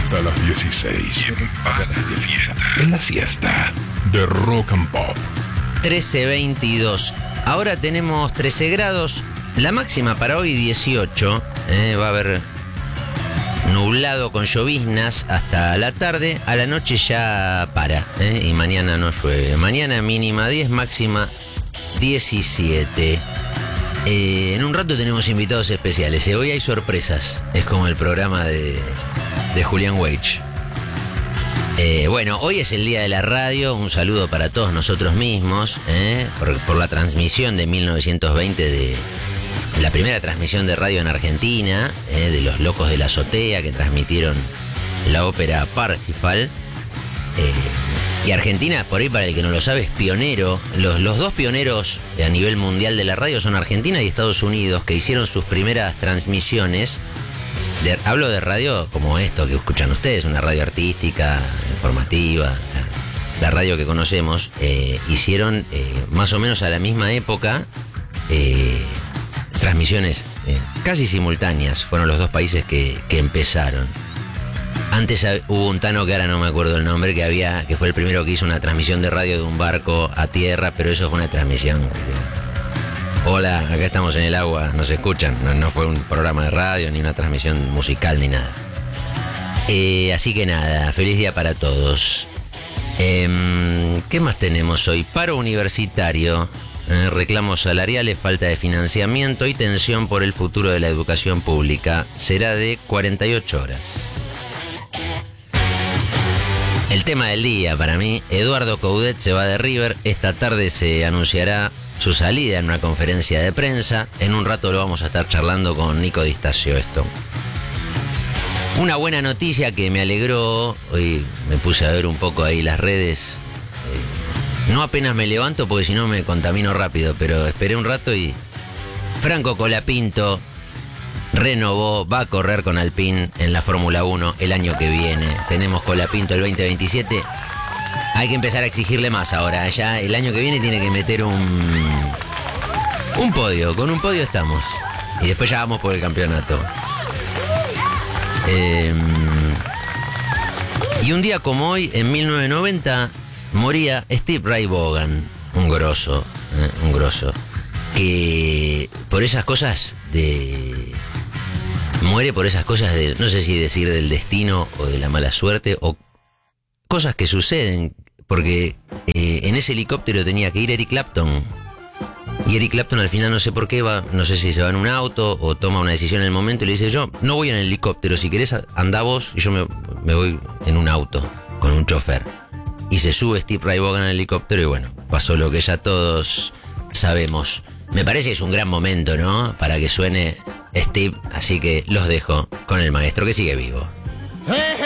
hasta las 16. Bien para de fiesta. En la siesta de Rock and Pop. 13:22. Ahora tenemos 13 grados. La máxima para hoy 18. Va a haber nublado con lloviznas hasta la tarde. A la noche ya para. Y mañana no llueve. Mañana mínima 10, máxima 17. En un rato tenemos invitados especiales. Hoy hay sorpresas. Es como el programa de Julián Weich. Bueno, hoy es el día de la radio. Un saludo para todos nosotros mismos por la transmisión de 1920 de la primera transmisión de radio en Argentina, de los Locos de la Azotea, que transmitieron la ópera Parsifal. Y Argentina, por ahí para el que no lo sabe, es pionero. Los dos pioneros a nivel mundial de la radio son Argentina y Estados Unidos, que hicieron sus primeras transmisiones. Hablo de radio como esto que escuchan ustedes, una radio artística, informativa, la radio que conocemos. Hicieron más o menos a la misma época transmisiones casi simultáneas. Fueron los dos países que empezaron. Antes hubo un Tano que ahora no me acuerdo el nombre, que fue el primero que hizo una transmisión de radio de un barco a tierra, pero eso fue una transmisión. Hola, acá estamos en el agua, nos escuchan. No fue un programa de radio, ni una transmisión musical, ni nada. Así que nada, feliz día para todos. ¿Qué más tenemos hoy? Paro universitario, reclamos salariales, falta de financiamiento y tensión por el futuro de la educación pública. Será de 48 horas. El tema del día para mí, Eduardo Coudet se va de River. Esta tarde se anunciará su salida en una conferencia de prensa. En un rato lo vamos a estar charlando con Nico Di Stasio esto. Una buena noticia que me alegró. Hoy me puse a ver un poco ahí las redes. No apenas me levanto porque si no me contamino rápido, pero esperé un rato y Franco Colapinto renovó, va a correr con Alpine en la Fórmula 1 el año que viene. Tenemos Colapinto el 2027. Hay que empezar a exigirle más ahora. Ya el año que viene tiene que meter un podio. Con un podio estamos. Y después ya vamos por el campeonato. Y un día como hoy, en 1990, moría Steve Ray Vaughan. Un grosso. Que por esas cosas muere por esas cosas de, no sé si decir del destino o de la mala suerte o cosas que suceden, porque en ese helicóptero tenía que ir Eric Clapton y Eric Clapton al final no sé por qué va, no sé si se va en un auto o toma una decisión en el momento y le dice: yo no voy en el helicóptero, si querés andá vos y yo me voy en un auto con un chofer. Y se sube Steve Ray Vaughan al helicóptero y bueno, pasó lo que ya todos sabemos. Me parece que es un gran momento, ¿no? Para que suene Steve, así que los dejo con el maestro que sigue vivo.